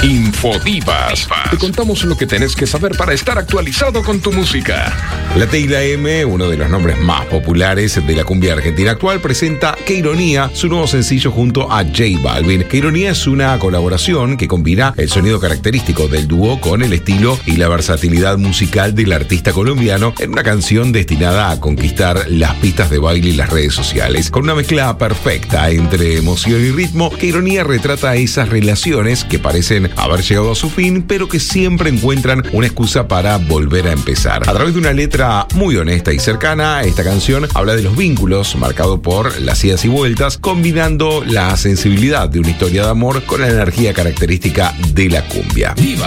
Infodivas. Te contamos lo que tenés que saber para estar actualizado con tu música. La T y la M, uno de los nombres más populares de la cumbia argentina actual, presenta Qué Ironía, su nuevo sencillo junto a J Balvin. Qué Ironía es una colaboración que combina el sonido característico del dúo con el estilo y la versatilidad musical del artista colombiano en una canción destinada a conquistar las pistas de baile y las redes sociales. Con una mezcla perfecta entre emoción y ritmo, Qué Ironía retrata esas relaciones que parecen haber llegado a su fin, pero que siempre encuentran una excusa para volver a empezar. A través de una letra muy honesta y cercana, esta canción habla de los vínculos marcados por las idas y vueltas, combinando la sensibilidad de una historia de amor con la energía característica de la cumbia.